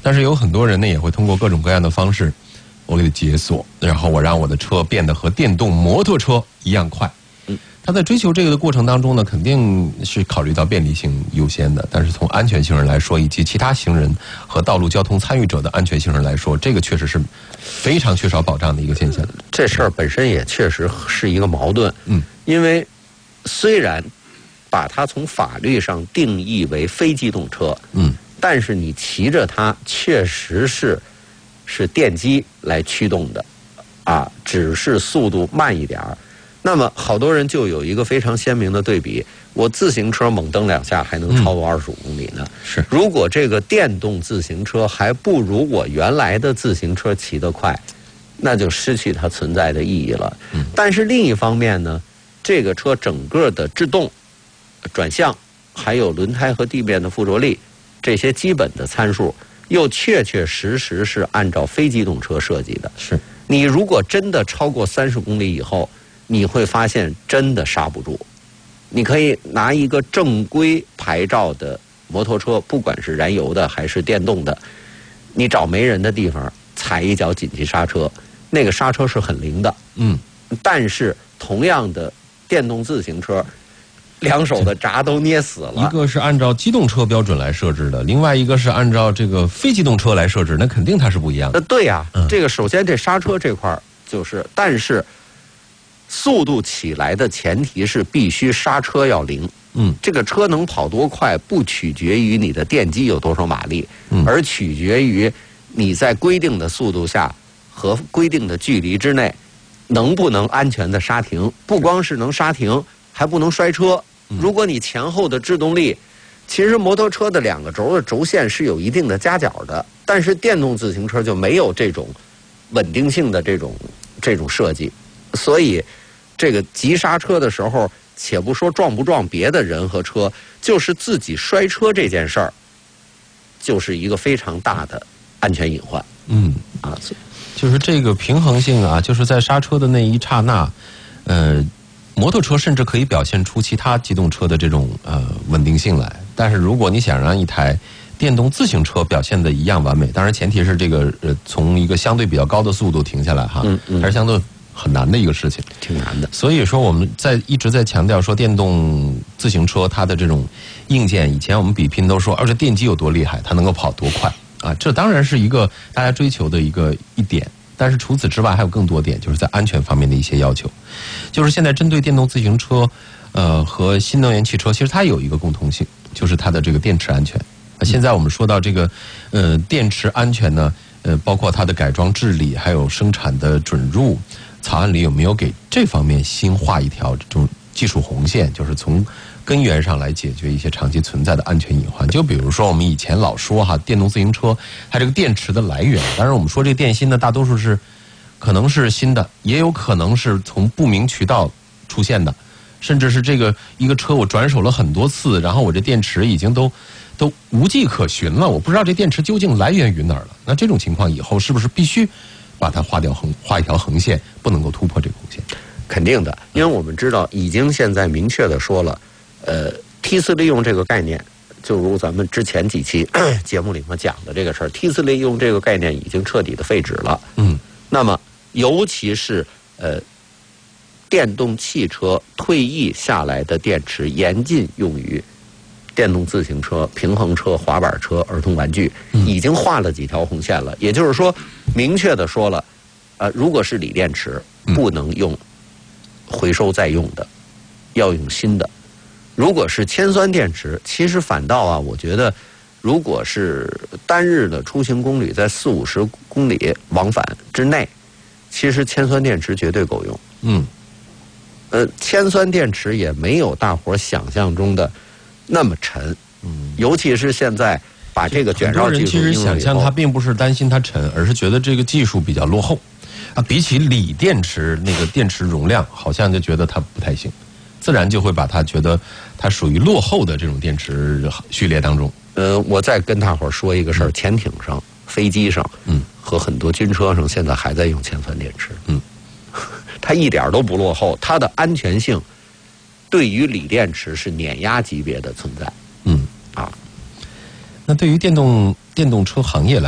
但是有很多人呢也会通过各种各样的方式，我给它解锁，然后我让我的车变得和电动摩托车一样快。他在追求这个的过程当中呢，肯定是考虑到便利性优先的，但是从安全性上来说，以及其他行人和道路交通参与者的安全性上来说，这个确实是非常缺少保障的一个现象。 这事儿本身也确实是一个矛盾。因为虽然把它从法律上定义为非机动车，但是你骑着它确实是电机来驱动的，只是速度慢一点儿。那么好多人就有一个非常鲜明的对比，我自行车猛蹬2下还能超过25公里呢。如果这个电动自行车还不如我原来的自行车骑得快，那就失去它存在的意义了。但是另一方面呢，这个车整个的制动、转向，还有轮胎和地面的附着力这些基本的参数，又确确实实是按照非机动车设计的。你如果真的超过30公里以后，你会发现真的刹不住。你可以拿一个正规牌照的摩托车，不管是燃油的还是电动的，你找没人的地方踩一脚紧急刹车，那个刹车是很灵的。但是同样的电动自行车，两手的闸都捏死了。 一个是按照机动车标准来设置的，另外一个是按照这个非机动车来设置，那肯定它是不一样的。 对呀，这个首先这刹车这块就是，但是速度起来的前提是必须刹车要灵。这个车能跑多快不取决于你的电机有多少马力，而取决于你在规定的速度下和规定的距离之内能不能安全的刹停。不光是能刹停，还不能摔车。如果你前后的制动力，其实摩托车的2个轴的轴线是有一定的夹角的，但是电动自行车就没有这种稳定性的这种设计。所以这个急刹车的时候，且不说撞不撞别的人和车，就是自己摔车这件事儿，就是一个非常大的安全隐患。 就是这个平衡性啊，就是在刹车的那一刹那，摩托车甚至可以表现出其他机动车的这种稳定性来。但是如果你想让一台电动自行车表现的一样完美，当然前提是这个从一个相对比较高的速度停下来哈，还是相对很难的一个事情， 挺难的。 所以说我们一直在强调说，电动自行车它的这种硬件，以前我们比拼都说，而且电机有多厉害，它能够跑多快啊，这当然是一个大家追求的一点。但是除此之外还有更多点，就是在安全方面的一些要求。就是现在针对电动自行车和新能源汽车，其实它有一个共同性，就是它的这个电池安全。现在我们说到这个电池安全呢，包括它的改装治理，还有生产的准入，草案里有没有给这方面新画一条这种技术红线，就是从根源上来解决一些长期存在的安全隐患。就比如说我们以前老说哈，电动自行车它这个电池的来源，当然我们说这个电芯呢，大多数是可能是新的，也有可能是从不明渠道出现的，甚至是这个一个车我转手了很多次，然后我这电池已经都无迹可寻了，我不知道这电池究竟来源于哪儿了。那这种情况以后是不是必须把它画一条横线，不能够突破这个红线？ 肯定的，因为我们知道已经现在明确的说了，梯次利用这个概念，就如咱们之前几期节目里面讲的这个事儿，梯次利用这个概念已经彻底的废止了。那么尤其是电动汽车退役下来的电池，严禁用于电动自行车、平衡车、滑板车、儿童玩具，已经画了几条红线了。也就是说，明确的说了，如果是锂电池，不能用回收再用的，要用新的。如果是铅酸电池，其实反倒我觉得，如果是单日的出行公里在40-50公里往返之内，其实铅酸电池绝对够用。铅酸电池也没有大伙想象中的那么沉。尤其是现在把这个卷绕技术， 其实想象它并不是担心它沉，而是觉得这个技术比较落后比起锂电池那个电池容量，好像就觉得它不太行，自然就会把它觉得它属于落后的这种电池序列当中。 我再跟大伙说一个事儿，潜艇上、飞机上，和很多军车上现在还在用铅酸电池。它一点都不落后，它的安全性对于锂电池是碾压级别的存在。 那对于电动车行业来